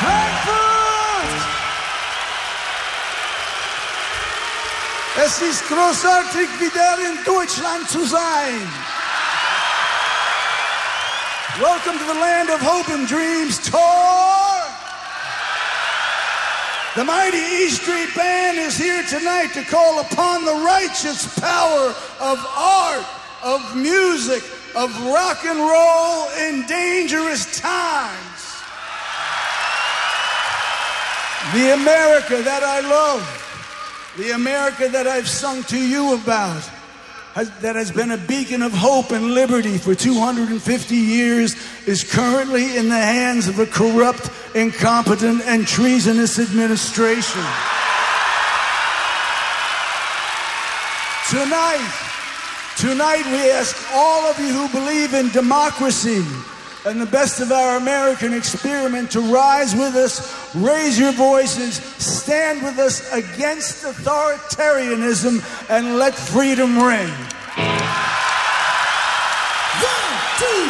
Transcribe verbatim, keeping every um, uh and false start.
Frankfurt! Es ist großartig, wieder in Deutschland zu sein. Welcome to the land of hope and dreams tour. The mighty E Street Band is here tonight to call upon the righteous power of art, of music, of rock and roll in dangerous times. The America that I love, the America that I've sung to you about, has, that has been a beacon of hope and liberty for two hundred fifty years, is currently in the hands of a corrupt, incompetent, and treasonous administration. Tonight, tonight we ask all of you who believe in democracy and the best of our American experiment to rise with us, raise your voices, stand with us against authoritarianism, and let freedom ring. One, two,